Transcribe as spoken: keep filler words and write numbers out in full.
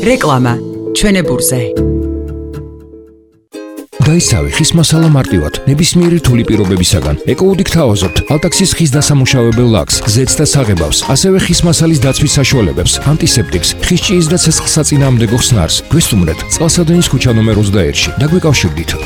რეკლამა ჩვენებურზე. დაისავე ხის მასალა მარტივად, ნებისმიერი რთული პირობებისაგან. ეკოუდი გთავაზობთ ალტაქსის ხის დასამუშავებელ ლაქს, ზეთს და საღებავს, ასევე ხის მასალის დაცვის საშუალებებს, ანტისეპტიკს, ხის ჭიის და ცეცხლსაწინააღმდეგო ხსნარს. გვესტუმრეთ წყალსადენის ქუჩა ნომერ ოცდაერთში. დაგვიკავშირდით